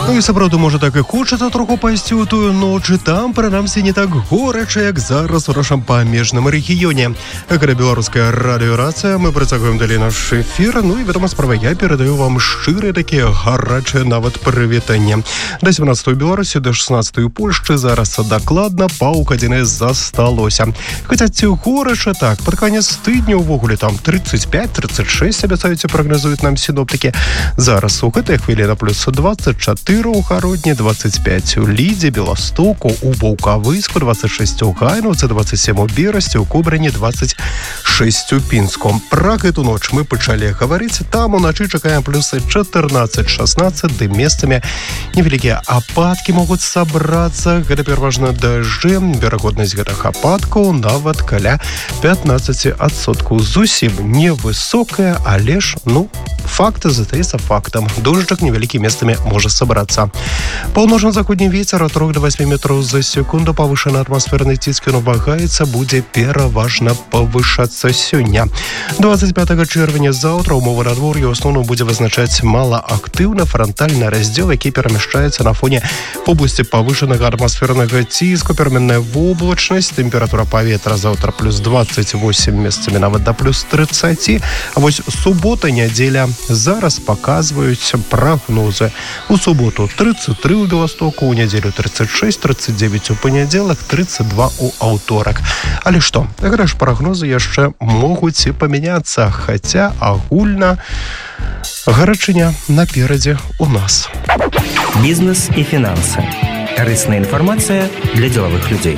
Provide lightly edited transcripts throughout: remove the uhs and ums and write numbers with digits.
Ну і сапраўды, можа, так і хочацца троху пайсці ў тую ноч, і там, прынамсі, не так горача, як зараз у нашым памежным рэгіёне. Гэта беларуская радыёрацыя, мы працягваем далей наш эфір, ну і, вядома, справа, я перадаю вам шчырыя такія гарачыя нават прывітанні. Да 17-й Беларусі, да 16-й Польшчы зараз дакладна паўгадзіны засталося. Хаця ці горача так, пад канец тыдня ўвогуле там 35-36 абяцаюць і прагназуюць нам сіноптыкі. Зараз у гэтай хвілі на плюс 24 у Гародні, 25 у Лідзе, Беластоку, у Ваўкавыску, 26 у Гайнаўцы, 27 у Берасці, у Кобрыні, 26 у Пінску. Пра гэту ноч мы пачалі гаварыць. Там уначы чакаем плюсы 14-16, ды месцамі невялікія ападкі могуць сабрацца. Гэта пераважна дажджы, верагоднасць гэтых ападкаў нават каля 15%. Зусім невысокая, але ж, факт застаецца фактам. Дожджик невялікі месцамі можа сабрацца. Паўночна-заходні вецер ад 3 до 8 метров за секунду. Павышаны атмасферны ціск вагаецца, будзе пераважна павышацца сёння. 25 чэрвеня заўтра умовы надвор'я ў асноўным будзе вызначаць малаактыўны франтальны раздзел, які перамяшчаецца на фоне вобласці павышанага атмасфернага ціску. Пераменная воблачнасць, тэмпература паветра заўтра плюс 28, месцамі нават да плюс 30. А вось субота, нядзеля зараз паказваюць прагнозы. У суботу 33 у Беластоку, у нядзелю 36, 39 у панядзелак, 32 у аўторак. Але што, гэта ж прагнозы яшчэ могуць і памяняцца, хаця агульна гарачыня наперадзе у нас. Бізнес і фінансы. Карысная інфармацыя для дзелавых людзей.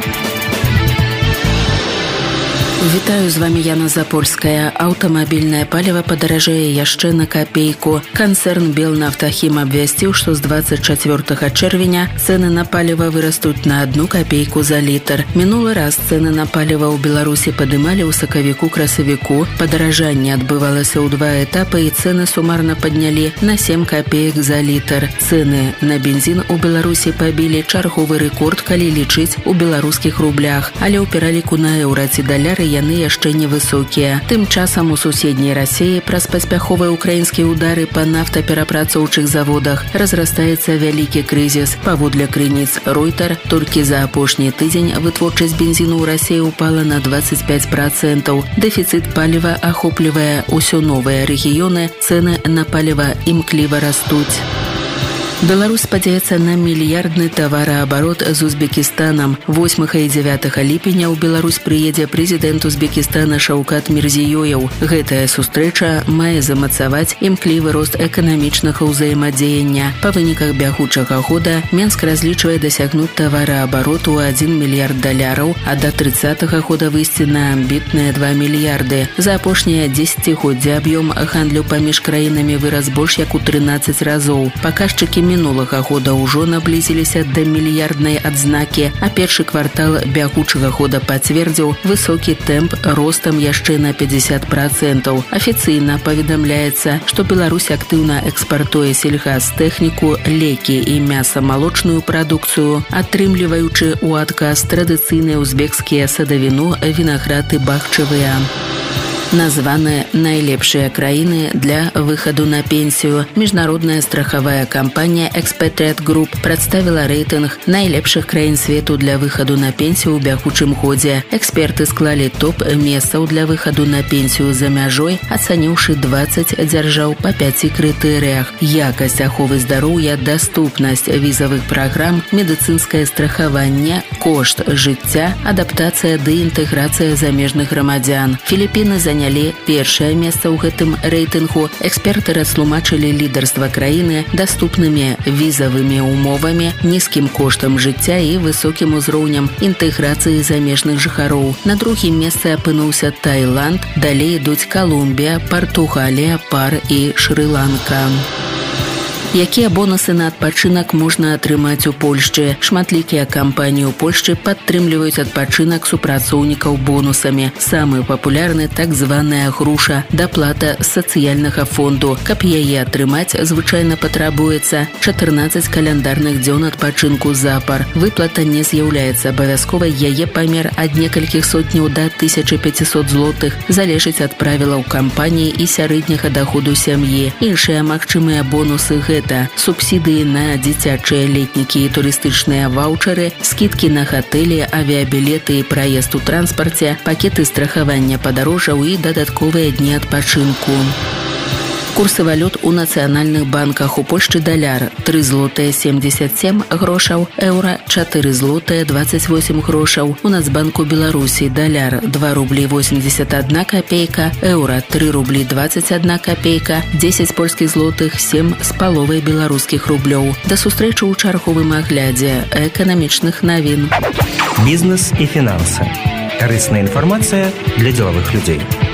Вітаю, з вами Яна Запольская. Аўтамабільнае паліва падаражэе яшчэ на капейку. Канцэрн Белнафтахім абвясціў, што з 24 чэрвеня цэны на паліва вырастуць на 1 капейку за літр. Мінулы раз цэны на паліва ў Беларусі падымалі ў сакавіку-красавіку. Падаражанне адбывалася ў 2 этапы, і цэны сумарна паднялі на 7 капеек за літр. Цэны на бензін у Беларусі пабілі чарговы рэкорд, калі лічыць у беларускіх рублях. Але ў пераліку на еўра ці даляры яны яшчэ невысокія. Тым часам у суседняй Расіі праз паспяховыя ўкраінскія ўдары па нафтаперапрацоўчых заводах разрастаецца вялікі крызіс. Паводле крыніц Ройтер, толькі за апошні тыдзень вытворчасць бензіну ў Расіі упала на 25%. Дэфіцыт паліва ахоплівае ўсё новыя рэгіёны, цэны на паліва імкліва растуць. Беларусь спадзяецца на мільярдны тавараабарот з Узбекістанам. 8 і 9 ліпеня ў Беларусь прыедзе прэзідэнт Узбекістана Шаўкат Мірзіёеў. Гэтая сустрэча мае замацаваць імклівы рост эканамічнага ўзаемадзеяння. Па выніках бягучага года Менск разлічвае дасягнуць тавараабароту ў 1 мільярд даляраў, а да 30-го года выйсці на амбітныя 2 мільярды. За апошнія 10-годдзя аб'ём гандлю паміж краінамі вырас больш як у 13 разоў. Паказчыкі мінулага года ўжо наблізіліся да мільярднай адзнакі, а першы квартал бягучага года пацвердзіў высокі тэмп ростам яшчэ на 50%. Афіцыйна паведамляецца, што Беларусь актыўна экспартуе сельгастэхніку, лекі і мяса-малочную прадукцыю, атрымліваючы ў адказ традыцыйныя узбекскія садавіну, вінаград і бахчавыя. Названы найлепшыя краіны для выхаду на пенсію. Міжнародная страхавая кампанія Expatriate Group прадставіла рэйтынг найлепшых краін свету для выхаду на пенсію ў бягучым годзе. Эксперты склалі топ месцаў для выхаду на пенсію за мяжой, ацаніўшы 20 дзяржаў па 5 крытэрыях: якасць аховы здароўя, даступнасць візавых праграм, медыцынскае страхаванне, кошт жыцця, адаптацыя ды інтэграцыя замежных грамадзян. Філіпіны занялі першае месца ў гэтым рэйтынгу. Эксперты растлумачылі лідарства краіны даступнымі візавымі умовамі, нізкім коштам жыцця і высокім узроўнем інтэграцыі замежных жыхароў. На другім месцы апынуўся Таіланд, далей ідуць Калумбія, Партугалія, ПАР і Шры-Ланка. Якія бонусы на адпачынак можна атрымаць у Польшчы? Шматлікія кампаніі ў Польшчы падтрымліваюць адпачынак супрацоўнікаў бонусамі. Самы папулярны так званая груша, даплата сацыяльнага фонду. Каб яе атрымаць, звычайна патрабуецца 14 каляндарных дзён адпачынку запар. Выплата не з'яўляецца абавязковай, яе памер ад некалькіх сотняў да 1500 злотых залежыць ад правілаў кампаніі і сярэдняга даходу сям'і. Іншыя магчымыя бонусы бюджэта, субсідыі на дзіцячыя летнікі і турыстычныя ваўчары, скідкі на гатэлі, авіабілеты і праезд у транспарце, пакеты страхавання падарожжаў і дадатковыя дні адпачынку. Курсы валют у нацыянальных банках. У Польшчы даляр 3 злотыя 77 грошаў, еўра 4 злотыя 28 грошаў. У Нацбанку Беларусі даляр 2 рублі 81 копейка, еўра 3 рублі 21 копейка, 10 польскіх злотых 7 з паловай беларускіх рублёў. Да сустрэчы ў чарговым аглядзе эканамічных навін. Бізнес і фінансы. Карысная інфармацыя для дзелавых людзей.